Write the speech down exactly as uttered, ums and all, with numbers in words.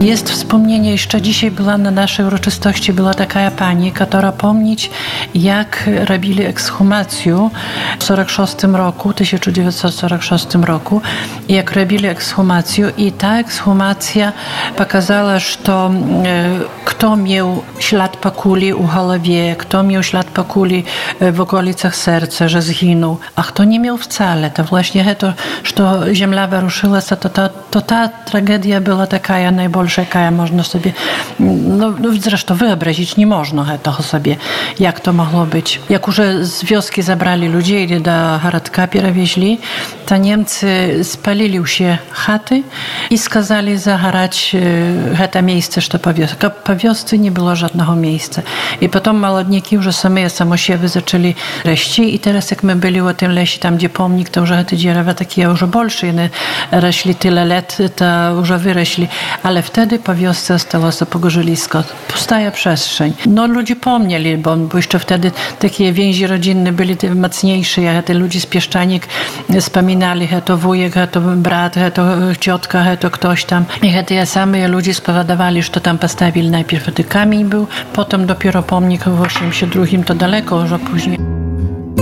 Jest wspomnienie, jeszcze dzisiaj była na naszej uroczystości, była taka pani, która pomnieć, jak robili ekshumację w sorok szóstym roku, tysiąc dziewięćset sorok szóstym roku, jak robili ekshumację i ta ekshumacja pokazała, że to, kto miał ślad po kuli u głowie, kto miał ślad po kuli w okolicach serca, że zginął, a kto nie miał wcale. To właśnie to, że ziemia wyruszyła, to, to, to ta tragedia była taka najbardziej, jaka można sobie, no, no zresztą wyobrazić nie można tego sobie, jak to mogło być. Jak już z wioski zabrali ludzi i do Haradka przewieźli, to Niemcy spalili się chaty i skazali zaharać to miejsce, że po wiosce. Po wiosce nie było żadnego miejsca. I potem malodniki już same samosiewy zaczęli reści i teraz jak my byli w tym lesie, tam gdzie pomnik, to już te drzewa takie już больше, one rośli tyle lat, to już wyrośli. Ale wtedy po wiosce stało się pogorzylisko. Pustaja przestrzeń. No ludzie pomnieli, bo, bo jeszcze wtedy takie więzi rodzinne byli mocniejsze, jak te ludzie z Pieszczanik wspominali, że to wujek, że to brat, że to ciotka, że to ktoś tam. I że te same ludzie spowodowali, że to tam postawili najpierw ten kamień był, potem dopiero pomnik w osiemdziesiątym drugim to daleko, że później.